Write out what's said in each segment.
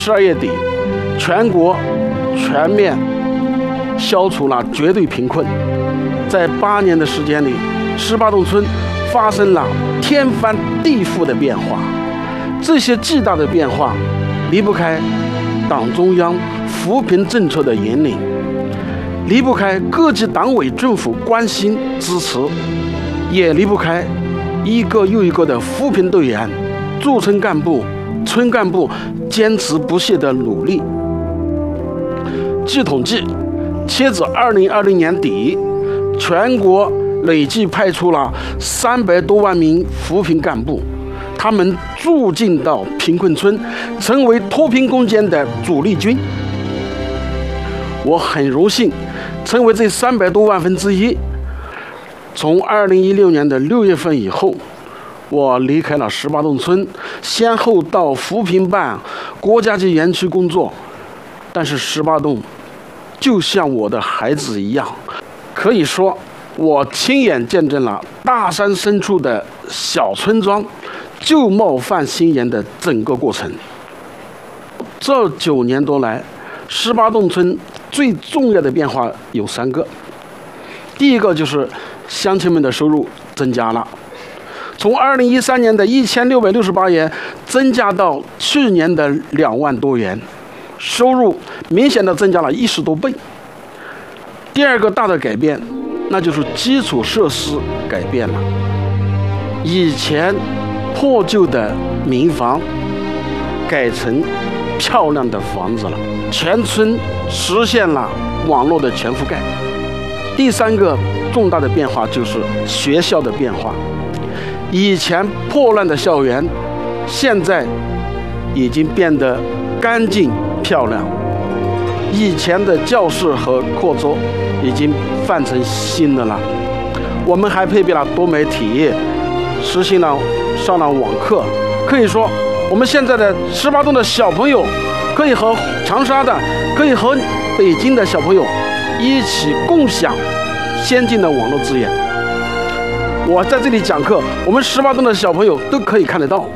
12月底，全国全面消除了绝对贫困。在8年的时间里，18洞村发生了天翻地覆的变化。这些巨大的变化离不开党中央扶贫政策的引领，离不开各级党委政府关心支持，也离不开一个又一个的扶贫队员、驻村干部、村干部坚持不懈的努力。据统计，截止2020年底，全国累计派出了300多万名扶贫干部，他们驻进到贫困村，成为脱贫攻坚的主力军。我很荣幸成为这300多万分之一。从2016年的6月份以后，我离开了18洞村，先后到扶贫办、国家级园区工作。但是18洞就像我的孩子一样，可以说我亲眼见证了大山深处的小村庄旧貌泛新颜的整个过程。这9年多来，18洞村最重要的变化有3个。第一个就是乡亲们的收入增加了，从2013年的1668元增加到去年的2万多元，收入明显的增加了10多倍。第二个大的改变，那就是基础设施改变了。以前破旧的民房改成漂亮的房子了，全村实现了网络的全覆盖。第3个重大的变化就是学校的变化。以前破烂的校园，现在已经变得干净漂亮。以前的教室和课桌已经换成新的了。我们还配备了多媒体，实行了上了网课。可以说，我们现在的18洞的小朋友，可以和长沙的，可以和北京的小朋友一起共享先进的网络资源。我在这里讲课，我们18洞的小朋友都可以看得到。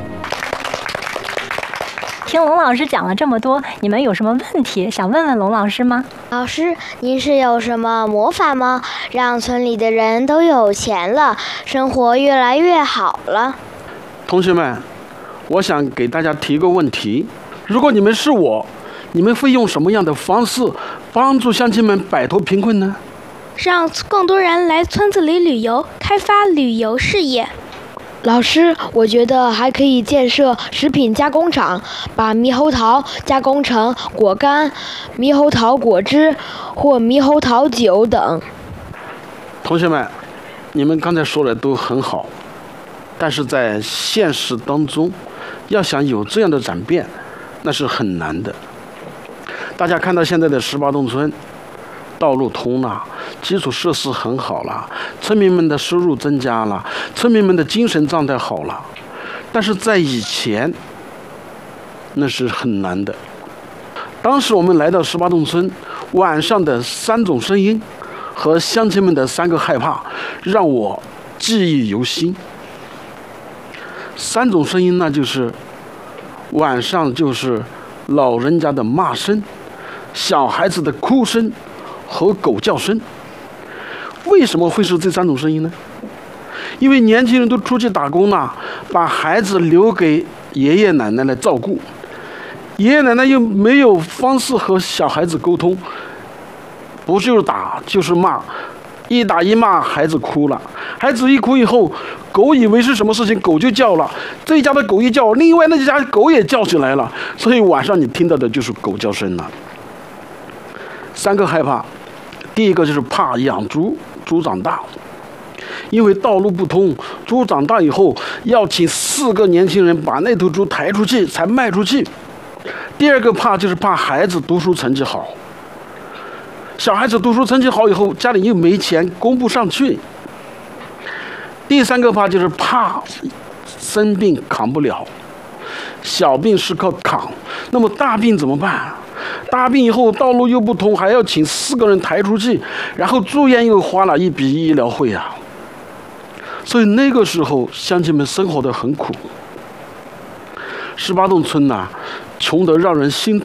听龙老师讲了这么多，你们有什么问题想问问龙老师吗？ 老师，您是有什么魔法吗？让村里的人都有钱了，生活越来越好了。 同学们，我想给大家提个问题：如果你们是我，你们会用什么样的方式帮助乡亲们摆脱贫困呢？ 让更多人来村子里旅游，开发旅游事业。 老师，我觉得还可以建设食品加工厂，把猕猴桃加工成果干、猕猴桃果汁或猕猴桃酒等。 同学们，你们刚才说的都很好，但是在现实当中，要想有这样的转变，那是很难的。大家看到现在的18洞村，道路通了，基础设施很好了，村民们的收入增加了，村民们的精神状态好了。但是在以前，那是很难的。当时我们来到18洞村，晚上的3种声音和乡亲们的3个害怕，让我记忆犹新。3种声音，那就是晚上就是老人家的骂声、小孩子的哭声和狗叫声。为什么会是这3种声音呢？因为年轻人都出去打工了，把孩子留给爷爷奶奶来照顾，爷爷奶奶又没有方式和小孩子沟通，不就是打就是骂，一打一骂孩子哭了，孩子一哭以后，狗以为是什么事情，狗就叫了，这一家的狗一叫，另外那家狗也叫起来了，所以晚上你听到的就是狗叫声了。3个害怕，第一个就是怕养猪，猪长大，因为道路不通，猪长大以后要请4个年轻人把那头猪抬出去才卖出去。第二个怕就是怕孩子读书成绩好，小孩子读书成绩好以后，家里又没钱供不上去。第3个怕就是怕生病扛不了，小病是靠扛，那么大病怎么办？大病以后道路又不通，还要请4个人抬出去，然后住院又花了一笔医疗费啊。所以那个时候乡亲们生活得很苦。18洞村穷得让人心